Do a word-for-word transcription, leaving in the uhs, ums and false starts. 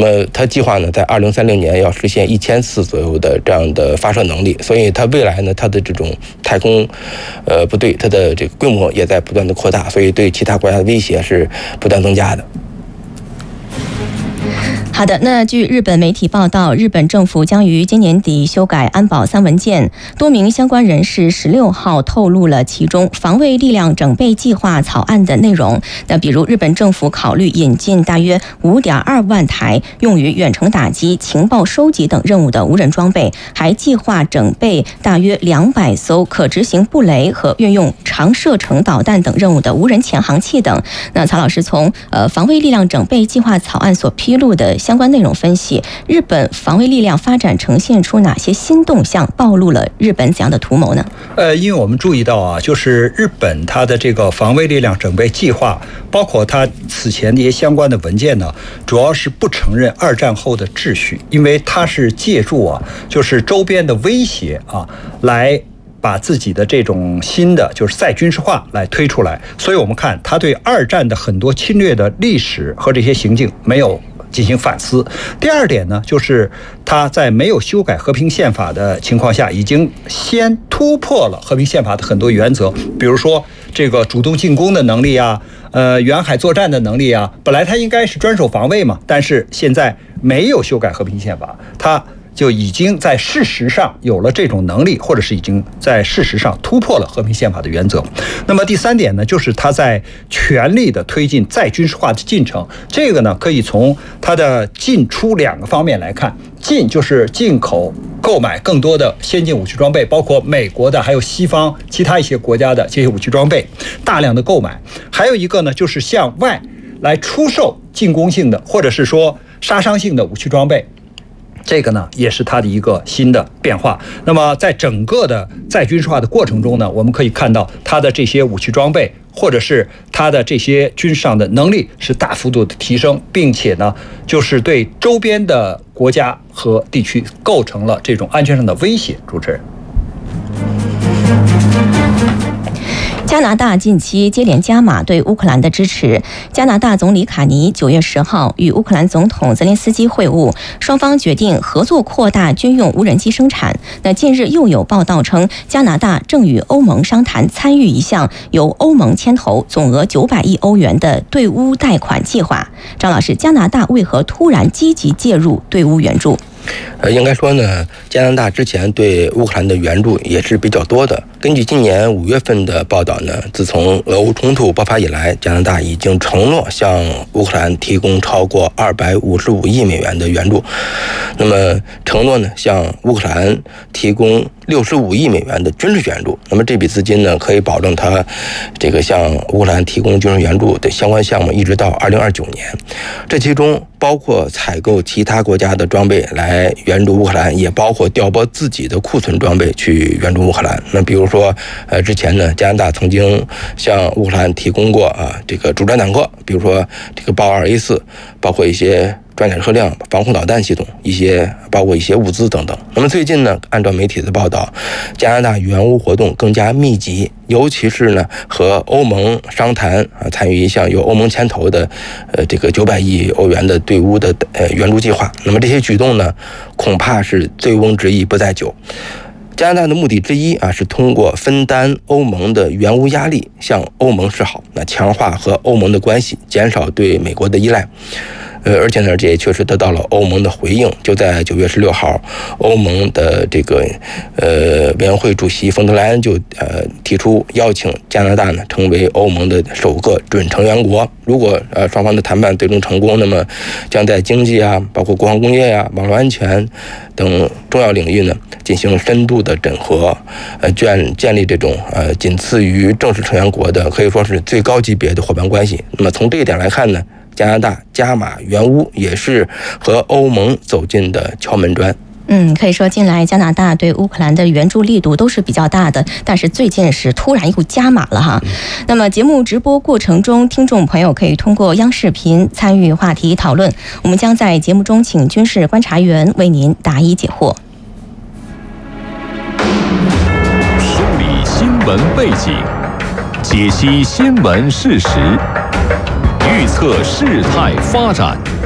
么它计划呢，在二零三零年要实现一千次左右的这样的发射能力，所以它未来呢，它的这种太空呃部队，它的这个规模也在不断的扩大，所以对其他国家的威胁是不断增加的。 好的，那据日本媒体报道，日本政府将于今年底修改安保三文件，多名相关人士十六号透露了其中防卫力量整备计划草案的内容。那比如日本政府考虑引进大约 五点二万台用于远程打击、情报收集等任务的无人装备，还计划整备大约两百艘可执行布雷和运用长射程导弹等任务的无人潜航器等。那曹老师从呃防卫力量整备计划草案所披露的相关内容分析，日本防卫力量发展呈现出哪些新动向，暴露了日本怎样的图谋呢？ 呃，因为我们注意到啊，就是日本它的这个防卫力量整备计划，包括它此前的一些相关的文件呢，主要是不承认二战后的秩序，因为它是借助啊，就是周边的威胁啊，来把自己的这种新的就是再军事化来推出来。所以我们看它对二战的很多侵略的历史和这些行径没有进行反思。第二点呢，就是他在没有修改和平宪法的情况下，已经先突破了和平宪法的很多原则，比如说这个主动进攻的能力啊，呃，远海作战的能力啊，本来他应该是专守防卫嘛，但是现在没有修改和平宪法，他就已经在事实上有了这种能力，或者是已经在事实上突破了和平宪法的原则。那么第三点呢，就是他在全力的推进再军事化的进程。这个呢，可以从它的进出两个方面来看。进就是进口购买更多的先进武器装备，包括美国的还有西方其他一些国家的这些武器装备，大量的购买。还有一个呢，就是向外来出售进攻性的或者是说杀伤性的武器装备。这个呢，也是它的一个新的变化。那么，在整个的再军事化的过程中呢，我们可以看到它的这些武器装备，或者是它的这些军事上的能力是大幅度的提升，并且呢，就是对周边的国家和地区构成了这种安全上的威胁。主持人。 加拿大近期接连加码对乌克兰的支持。加拿大总理卡尼九月十号与乌克兰总统泽连斯基会晤，双方决定合作扩大军用无人机生产。那近日又有报道称，加拿大正与欧盟商谈参与一项由欧盟牵头、总额九百亿欧元的对乌贷款计划。张老师，加拿大为何突然积极介入对乌援助？ 呃，应该说呢，加拿大之前对乌克兰的援助也是比较多的。根据今年五月份的报道呢，自从俄乌冲突爆发以来，加拿大已经承诺向乌克兰提供超过二百五十五亿美元的援助。那么承诺呢，向乌克兰提供六十五亿美元的军事援助。那么这笔资金呢，可以保证它这个向乌克兰提供军事援助的相关项目一直到二零二九年。这其中包括采购其他国家的装备来援助乌克兰，也包括调拨自己的库存装备去援助乌克兰。那比如说，呃，之前呢，加拿大曾经向乌克兰提供过啊这个主战坦克，比如说这个豹二 A 四，包括一些装甲车辆、防空导弹系统，一些包括一些物资等等。那么最近呢，按照媒体的报道，加拿大援乌活动更加密集，尤其是呢和欧盟商谈啊，参与一项由欧盟牵头的呃这个九百亿欧元的对乌的呃援助计划。那么这些举动呢，恐怕是醉翁之意不在酒。加拿大的目的之一啊，是通过分担欧盟的援乌压力，向欧盟示好，那强化和欧盟的关系，减少对美国的依赖。呃，而且呢，这也确实得到了欧盟的回应。就在九月十六号，欧盟的这个呃委员会主席冯德莱恩就呃提出邀请加拿大呢成为欧盟的首个准成员国。如果呃双方的谈判最终成功，那么将在经济啊、包括国防工业呀、网络安全等重要领域呢进行深度的整合，呃建建立这种呃仅次于正式成员国的可以说是最高级别的伙伴关系。那么从这一点来看呢，加拿大加码援乌也是和欧盟走近的敲门砖。 嗯，可以说近来加拿大对乌克兰的援助力度都是比较大的，但是最近是突然又加码了哈。那么节目直播过程中，听众朋友可以通过央视频参与话题讨论，我们将在节目中请军事观察员为您答疑解惑。 梳理新闻背景，解析新闻事实，预测事态发展。